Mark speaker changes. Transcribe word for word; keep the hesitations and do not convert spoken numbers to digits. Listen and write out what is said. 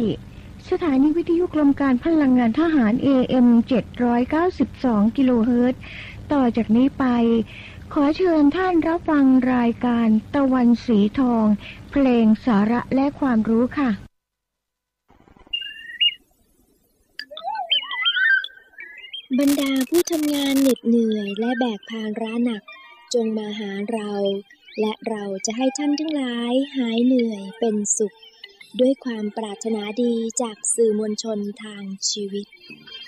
Speaker 1: สถานีวิทยุกรมการพลังงานทหาร เอ เอ็ม เจ็ดร้อยเก้าสิบสอง กิโลเฮิรตซ์ต่อจากนี้ไปขอเชิญท่านรับฟังรายการตะวันสีทองเพลงสาระและความรู้ค่ะ
Speaker 2: บรรดาผู้ทำงานเหน็ดเหนื่อยและแบกภาระหนักจงมาหาเราและเราจะให้ท่านทั้งหลายหายเหนื่อยเป็นสุขด้วยความปรารถนาดีจากสื่อมวลชนทางชีวิต